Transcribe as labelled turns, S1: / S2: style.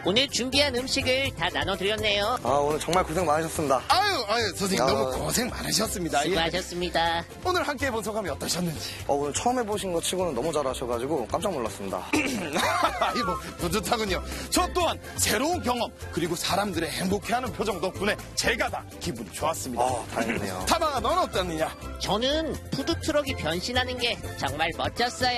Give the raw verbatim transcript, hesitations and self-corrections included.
S1: 오늘 준비한 음식을 다 나눠드렸네요.
S2: 아, 오늘 정말 고생 많으셨습니다.
S3: 아유, 아유, 선생님
S2: 아,
S3: 너무 고생 많으셨습니다. 예.
S1: 수고하셨습니다.
S3: 오늘 함께 해본 소감이 어떠셨는지.
S2: 어, 오늘 처음 해보신 거 치고는 너무 잘하셔가지고 깜짝 놀랐습니다.
S3: 아이고, 뿌듯하군요. 저 또한 새로운 경험, 그리고 사람들의 행복해하는 표정 덕분에 제가 다 기분이 좋았습니다.
S2: 아, 다행이네요.
S3: 타마가 넌 어땠느냐?
S1: 저는 푸드트럭이 변신하는 게 정말 멋졌어요.